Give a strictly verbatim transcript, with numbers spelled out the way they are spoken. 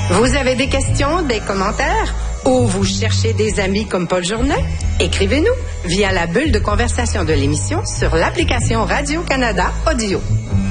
Vous avez des questions, des commentaires ou vous cherchez des amis comme Paul Journet? Écrivez-nous via la bulle de conversation de l'émission sur l'application Radio-Canada Audio.